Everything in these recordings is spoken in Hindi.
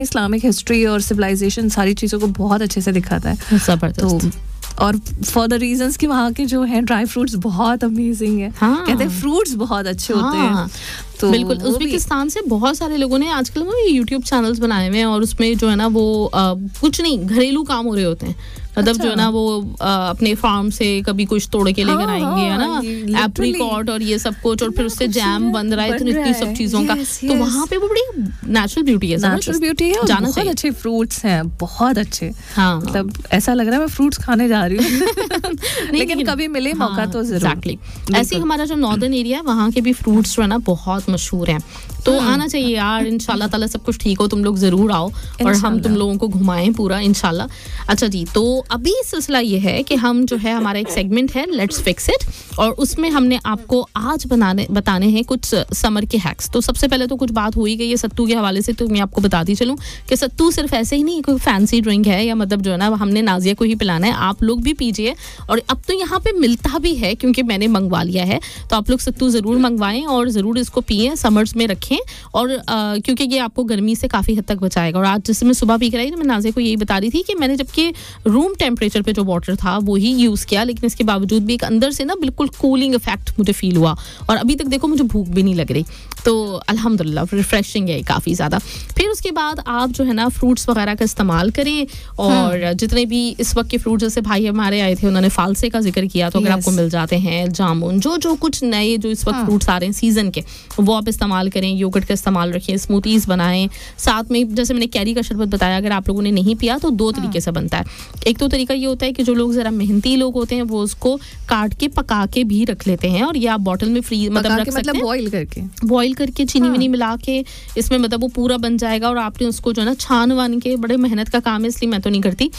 इस्लामिक हिस्ट्री और सिविलाइजेशन सारी चीज़ों को बहुत अच्छे से दिखाता है। जबरदस्त। और फॉर द रीजंस कि वहाँ के जो हैं ड्राई फ्रूट्स बहुत अमेजिंग है। हाँ। कहते हैं फ्रूट्स बहुत अच्छे होते हैं। तो बिल्कुल, उज़्बेकिस्तान से बहुत सारे लोगों ने आजकल वो यूट्यूब चैनल्स बनाए हुए हैं और उसमें जो है ना वो कुछ नहीं घरेलू काम हो रहे होते हैं। मतलब जो है ना वो अपने फार्म से कभी कुछ तोड़ के लेकर आएंगे, है ना, एप्रिकॉट और ये सब कुछ, और फिर उससे जैम बन रहा है, तो इतनी सब चीजों का। तो वहाँ पे वो बड़ी नेचुरल ब्यूटी है, नेचुरल ब्यूटी है, बहुत अच्छे फ्रूट्स हैं, बहुत अच्छे। हाँ, मतलब ऐसा लग रहा है मैं फ्रूट्स खाने जा रही हूँ। लेकिन कभी मिले मौका तो जरूर। एग्जैक्टली। ऐसे हमारा जो नॉर्दर्न एरिया है वहाँ के भी फ्रूट्स जो है ना बहुत मशहूर हैं। तो आना चाहिए यार, इंशाल्लाह ताला सब कुछ ठीक हो, तुम लोग जरूर आओ और हम तुम लोगों को घुमाएं पूरा इंशाल्लाह। अच्छा जी, तो अभी सिलसिला ये है कि हम जो है हमारा एक सेगमेंट है लेट्स फिक्स इट, और उसमें हमने आपको आज बताने हैं कुछ समर के हैक्स। तो सबसे पहले तो कुछ बात हो ही गई है सत्तू के हवाले से, तो मैं आपको बताती चलूं कि सत्तू सिर्फ ऐसे ही नहीं कोई फैंसी ड्रिंक है, या मतलब जो है ना हमने नाजिया को ही पिलाना है, आप लोग भी पीजिए। और अब तो यहाँ पे मिलता भी है क्योंकि मैंने मंगवा लिया है, तो आप लोग सत्तू ज़रूर मंगवाएं और ज़रूर इसको पिएं, समर्स में रखें, और क्योंकि ये आपको गर्मी से काफ़ी हद तक बचाएगा। और आज जैसे मैं सुबह पी कर आई, तो मैं नाजिया को यही बता रही थी कि मैंने जबकि रूम टेम्परेचर पे जो वाटर था वो ही यूज़ किया, लेकिन इसके बावजूद भी एक अंदर से ना बिल्कुल कूलिंग इफेक्ट मुझे फील हुआ, और अभी तक देखो मुझे भूख भी नहीं लग रही। तो अल्हम्दुलिल्लाह रिफ्रेशिंग है काफ़ी ज़्यादा। फिर उसके बाद आप जो है ना फ्रूट्स वगैरह का इस्तेमाल करें, और जितने भी इस वक्त के फ्रूट, जैसे भाई हमारे आए थे उन्होंने फालसे का जिक्र किया, तो अगर आपको मिल जाते हैं, जामुन, जो कुछ नए जो इस वक्त फ्रूट्स आ रहे हैं सीजन के, वो आप इस्तेमाल करें। योगर्ट का इस्तेमाल रखें, स्मूथीज बनाएं, साथ में जैसे मैंने कैरी का शरबत बताया, अगर आप लोगों ने नहीं पिया तो दो तरीके से बनता है। एक तो तरीका ये होता है कि जो लोग जरा मेहनती लोग होते हैं वो उसको काट के पका के भी रख लेते हैं, और ये आप बॉटल में फ्रीज मतलब रख सकते हैं, बॉईल करके चीनी विनी मिला के इसमें, मतलब वो पूरा बन जाएगा, और आपने उसको जो है ना छान वान के, बड़े मेहनत का काम है इसलिए मैं तो नहीं करती,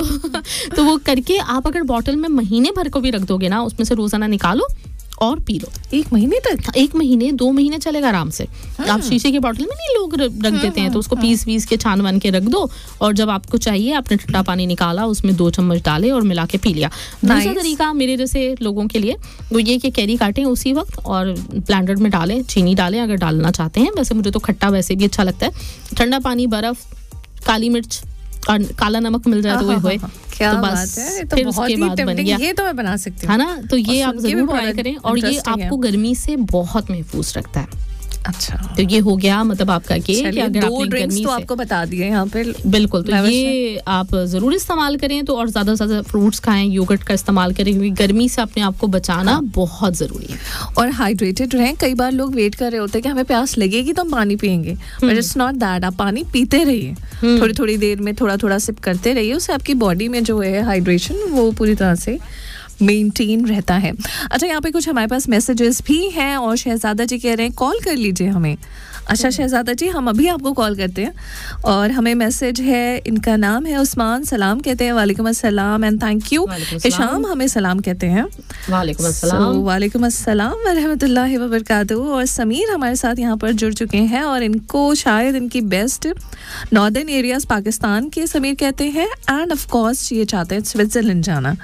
तो वो करके आप अगर बॉटल में महीने भर को भी रख दोगे ना, उसमें से रोजाना निकालो और पी लो। 1 महीने तक? 1 महीने 2 महीने चलेगा आराम से। आप शीशे के बॉटल में नहीं लोग रख देते हैं, तो उसको पीस के छान वान के रख दो, और जब आपको चाहिए आपने ठंडा पानी निकाला, उसमें 2 चम्मच डाले और मिला के पी लिया। दूसरा तरीका मेरे जैसे लोगों के लिए वो ये कि कैरी काटें उसी वक्त और ब्लेंडर में डालें, चीनी डालें अगर डालना चाहते हैं, वैसे मुझे तो खट्टा वैसे भी अच्छा लगता है। ठंडा पानी, बर्फ, काली मिर्च और काला नमक मिल जाए तो वो होए, क्या बात है, तो फिर उसके बाद बन गया। ये तो मैं बना सकती हूँ, है ना, तो ये आप जरूर ट्राई करें, और ये आपको गर्मी से बहुत महफूज रखता है। अच्छा, तो ये हो गया मतलब आपका कि अगर 2 ड्रिंक्स तो आपको बता दिए यहाँ पे, बिल्कुल, तो ये आप जरूर इस्तेमाल करें, तो और ज्यादा से ज्यादा फ्रूट्स खाएं, योगर्ट का इस्तेमाल करें, क्योंकि गर्मी से अपने आप को बचाना बहुत जरूरी है। और हाइड्रेटेड रहें। कई बार लोग वेट कर रहे होते हैं कि हमें प्यास लगेगी तो हम पानी पियेंगे, बट इट्स नॉट दैट। आप पानी पीते रहिए, थोड़ी थोड़ी देर में थोड़ा सिप करते रहिए, उससे आपकी बॉडी में जो है हाइड्रेशन वो पूरी तरह से मेंटेन रहता है। अच्छा, यहाँ पे कुछ हमारे पास मैसेजेस भी हैं, और शहजादा जी कह रहे हैं कॉल कर लीजिए हमें। अच्छा शहजादा जी, हम अभी आपको कॉल करते हैं, और हमें मैसेज है, इनका नाम है उस्मान, सलाम कहते हैं, वालेकुम अस्सलाम एंड थैंक यू। हिशाम हमें सलाम कहते हैं, वालेकुम अस्सलाम व रहमतुल्लाहि व बरकातहू। और समीर हमारे साथ यहाँ पर जुड़ चुके हैं, और इनको शायद इनकी बेस्ट नॉर्दर्न एरियाज पाकिस्तान के समीर कहते हैं, एंड ऑफ कोर्स ये चाहते हैं स्विट्जरलैंड जाना।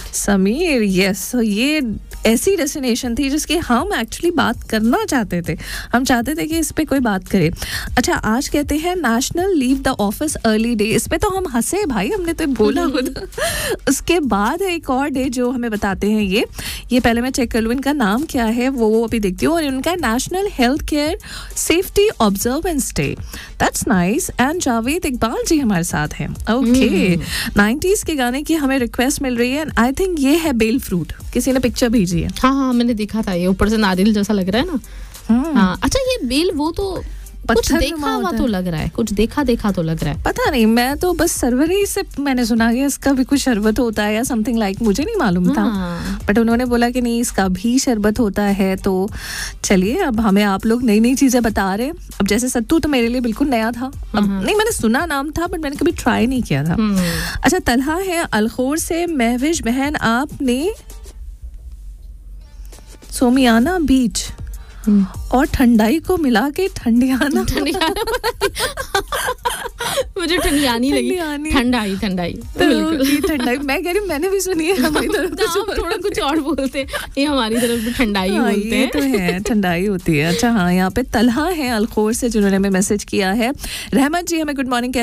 समीर, यस, ये ऐसी डेस्टिनेशन थी जिसकी हम एक्चुअली बात करना चाहते थे, हम चाहते थे कि इस पे कोई बात करे। अच्छा, आज कहते हैं national leave the office early day. इस पे तो हम हंसे भाई, हमने तो बोला खुद। उसके बाद एक और डे जो हमें बताते हैं, ये पहले मैं चेक कर लूँ इनका नाम क्या है, वो अभी देखती हूँ। और इनका national health care safety observance day, that's nice. And Javed Iqbal ji हमारे साथ हैं। ओके, 90s के गाने की हमें रिक्वेस्ट मिल रही है, आई थिंक ये है बेल फ्रूट, किसी ने पिक्चर भेजी है। हाँ, मैंने देखा था, ये ऊपर से नारियल जैसा लग रहा है ना। हाँ, अच्छा, ये बेल वो तो कुछ देखा हुआ तो लग रहा है, कुछ देखा तो लग रहा है, पता नहीं, मैं तो बस सरवरी से मैंने सुना कि इसका भी कुछ शरबत होता है या समथिंग लाइक, मुझे नहीं मालूम था, बट उन्होंने बोला कि नहीं इसका भी शरबत होता है। तो चलिए, अब हमें आप लोग नई नई चीजें बता रहे हैं। अब जैसे सत्तू तो मेरे लिए बिल्कुल नया था, अब नहीं, मैंने सुना नाम था बट मैंने कभी ट्राई नहीं किया था। अच्छा, तलहा है अलखोर से, महविश बहन आपने सोमियाना बीच और ठंडाई को मिला के ठंडियाना मुझे ठंडियानी लगी, ठंडाई ठंडाई मैं कह रही हूँ, मैंने भी सुनी है, हमारी तरफ थोड़ा कुछ और बोलते हैं, ये हमारी तरफ भी ठंडाई बोलते हैं, तो है ठंडाई होती है। अच्छा हाँ, यहाँ पे तलहा है अलखोर से जिन्होंने हमें मैसेज किया है। रहमत जी हमें गुड मॉर्निंग